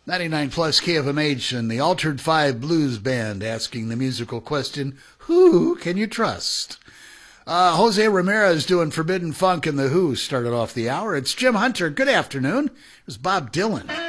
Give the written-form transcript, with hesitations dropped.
99 plus KFMH and the Altered Five Blues Band asking the musical question, who can you trust? Jose Ramirez doing Forbidden Funk and The Who started off the hour. It's Jim Hunter. Good afternoon. It was Bob Dylan.